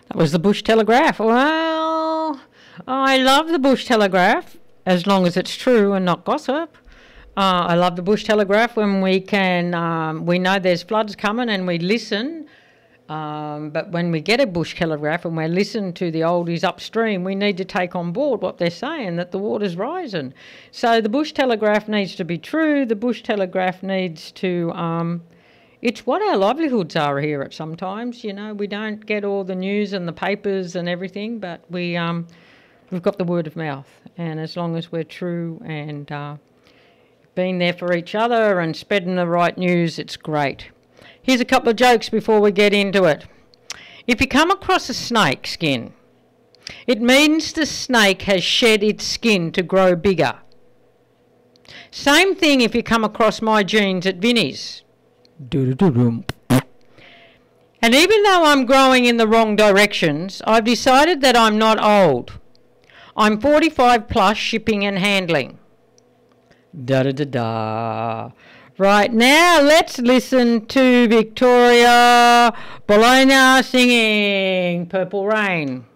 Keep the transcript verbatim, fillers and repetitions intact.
That was the Bush Telegraph. Well, I love the Bush Telegraph as long as it's true and not gossip. Uh, I love the Bush Telegraph when we can, um, we know there's floods coming and we listen. Um, but when we get a Bush Telegraph and we listen to the oldies upstream, we need to take on board what they're saying, that the water's rising. So the Bush Telegraph needs to be true. The Bush Telegraph needs to... Um, it's what our livelihoods are here at sometimes. You know, we don't get all the news and the papers and everything, but we, um, we've got the word of mouth. And as long as we're true and uh, being there for each other and spreading the right news, it's great. Here's a couple of jokes before we get into it. If you come across a snake skin, it means the snake has shed its skin to grow bigger. Same thing if you come across my jeans at Vinnie's. And even though I'm growing in the wrong directions, I've decided that I'm not old. I'm forty-five plus, shipping and handling. Da da da da. Right, now let's listen to Victoria Bologna singing Purple Rain.